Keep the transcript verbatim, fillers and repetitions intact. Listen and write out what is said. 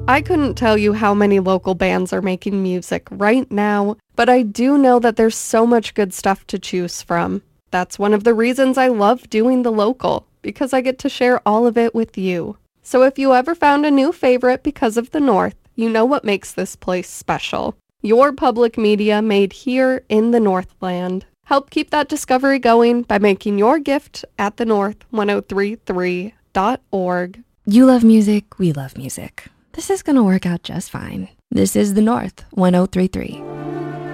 I couldn't tell you how many local bands are making music right now, but I do know that there's so much good stuff to choose from. That's one of the reasons I love doing The Local, because I get to share all of it with you. So if you ever found a new favorite because of the North, you know what makes this place special. Your public media made here in the Northland. Help keep that discovery going by making your gift at the north ten thirty-three dot org. You love music, we love music. This is gonna work out just fine. This is The North ten thirty-three.